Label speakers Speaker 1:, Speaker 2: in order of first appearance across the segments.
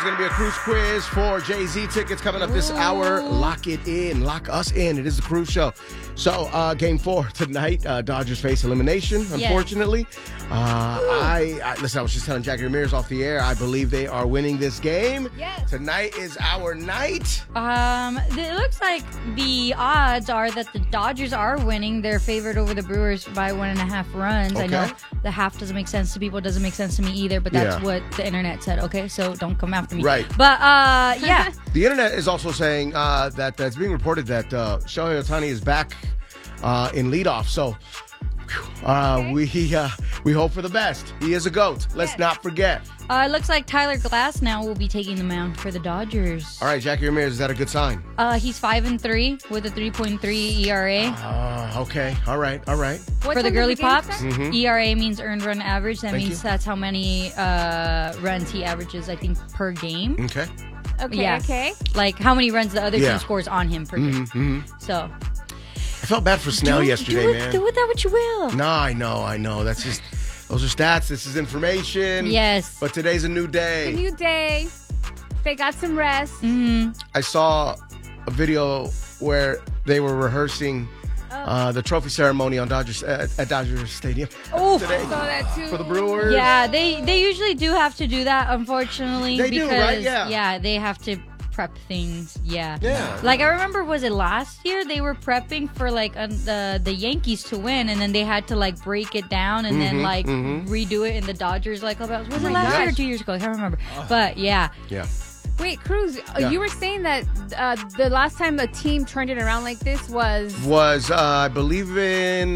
Speaker 1: going to be a cruise quiz for Jay-Z tickets coming up this hour. Lock it in. Lock us in. It is the cruise show. So, game 4 tonight. Dodgers face elimination, unfortunately. Listen, I was just telling Jackie Ramirez off the air, I believe they are winning this game.
Speaker 2: Yes.
Speaker 1: Tonight is our night.
Speaker 3: It looks like the odds are that the Dodgers are winning. They're favored over the Brewers by 1.5 runs.
Speaker 1: Okay.
Speaker 3: I know the half doesn't make sense to people. It doesn't make sense to me either, but that's what the internet said. Okay, so don't come after me.
Speaker 1: Right.
Speaker 3: But, yeah.
Speaker 1: The internet is also saying that it's being reported that Shohei Ohtani is back in leadoff. So we hope for the best. He is a GOAT. Let's not forget.
Speaker 3: It looks like Tyler Glass now will be taking the mound for the Dodgers.
Speaker 1: All right, Jackie Ramirez, is that a good sign?
Speaker 3: He's 5-3 with a 3.3 ERA.
Speaker 1: Okay. All right.
Speaker 3: For the girly pops,
Speaker 1: Mm-hmm.
Speaker 3: ERA means earned run average. That
Speaker 1: Thank
Speaker 3: means
Speaker 1: you.
Speaker 3: that's how many runs he averages, I think, per game.
Speaker 1: Okay.
Speaker 2: Okay.
Speaker 3: Like how many runs the other
Speaker 1: Yeah.
Speaker 3: team scores on him per game. So
Speaker 1: I felt bad for Snell yesterday, man.
Speaker 3: Do with that what you will.
Speaker 1: No, I know. That's just, those are stats. This is information.
Speaker 3: Yes.
Speaker 1: But today's a new day.
Speaker 2: A new day. They got some rest.
Speaker 1: I saw a video where they were rehearsing the trophy ceremony on Dodgers at Dodgers Stadium today
Speaker 2: Saw that too.
Speaker 1: for the Brewers.
Speaker 3: Yeah, they usually do have to do that, unfortunately.
Speaker 1: They do,
Speaker 3: because,
Speaker 1: right? Yeah.
Speaker 3: they have to prep things. Yeah.
Speaker 1: Yeah.
Speaker 3: Like I remember, was it last year they were prepping for like the Yankees to win, and then they had to like break it down and then like redo it in the Dodgers like clubhouse. Was it last year or 2 years ago? I can't remember. But yeah.
Speaker 1: Yeah.
Speaker 2: Wait, Cruz,
Speaker 1: Yeah.
Speaker 2: you were saying that the last time a team turned it around like this was...
Speaker 1: I believe in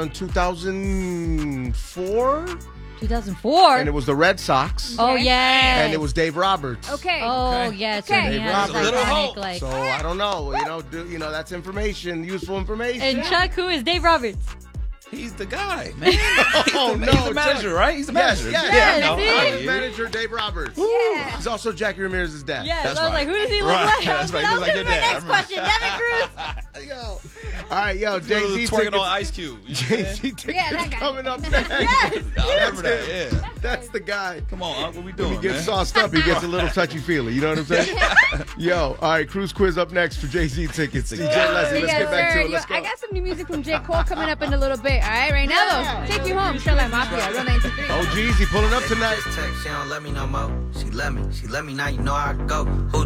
Speaker 1: 2004,
Speaker 3: 2004.
Speaker 1: and it was the Red Sox,
Speaker 3: Oh yeah.
Speaker 1: and it was Dave Roberts.
Speaker 2: Okay.
Speaker 3: Oh yeah. So
Speaker 2: Okay.
Speaker 3: he
Speaker 1: Dave
Speaker 3: has
Speaker 1: Roberts.
Speaker 3: iconic like.
Speaker 1: So I don't know, that's information, useful information.
Speaker 3: And Chuck, who is Dave Roberts?
Speaker 4: He's the guy, man.
Speaker 1: Oh,
Speaker 4: He's the manager, right? He's the manager.
Speaker 1: Yes,
Speaker 3: Yes,
Speaker 4: I know.
Speaker 3: see?
Speaker 4: I
Speaker 1: His
Speaker 4: hear you.
Speaker 1: manager Dave Roberts.
Speaker 2: Yeah.
Speaker 1: He's also Jackie Ramirez's dad.
Speaker 3: Yeah.
Speaker 4: That's
Speaker 3: So I was
Speaker 4: right.
Speaker 3: like, who does he look
Speaker 4: Right.
Speaker 3: like?
Speaker 4: That's right. He
Speaker 3: That
Speaker 4: looks like
Speaker 3: was
Speaker 4: your
Speaker 3: my
Speaker 4: dad.
Speaker 3: next question. Devin Cruz.
Speaker 1: Yo. All right, yo,
Speaker 4: He
Speaker 1: Jay-Z
Speaker 4: was twerking
Speaker 1: tickets.
Speaker 4: on Ice Cube. You know what I'm saying?
Speaker 1: Jay-Z tickets
Speaker 2: Yeah, that guy.
Speaker 1: coming up next.
Speaker 4: I remember that, yeah.
Speaker 1: That's the guy.
Speaker 4: Come on, Unc, what we
Speaker 1: When
Speaker 4: doing,
Speaker 1: he gets
Speaker 4: man?
Speaker 1: sauced up, he gets a little touchy-feely. You know what I'm saying? Yo, all right, cruise quiz up next for Jay-Z tickets. DJ Leslie, let's
Speaker 2: Yes,
Speaker 1: get back
Speaker 2: sir.
Speaker 1: to it. Let's
Speaker 2: Yo,
Speaker 1: go.
Speaker 2: I got some new music from J. Cole coming up in a little bit. All right, right now, though. Take you home. Show that Mafia. Real 93.
Speaker 1: Oh, Jeezy pulling up tonight.
Speaker 5: Text, she don't let me no more. She let me now you know how I go. Who